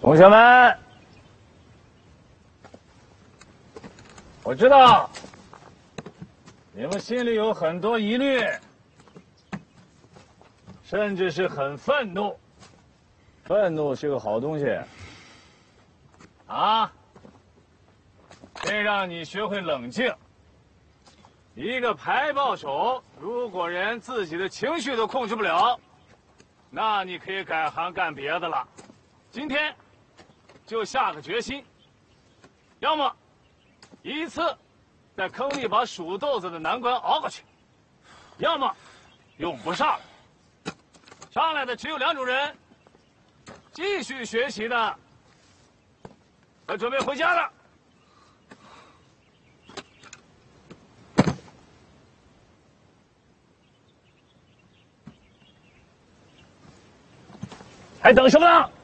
同学们，我知道你们心里有很多疑虑，甚至是很愤怒。愤怒是个好东西啊，可以让你学会冷静。一个排爆手，如果连自己的情绪都控制不了，那你可以改行干别的了。今天就下个决心，要么一次在坑里把数豆子的难关熬过去，要么用不上了。上来的只有2种人：继续学习的和准备回家的。还等什么呢？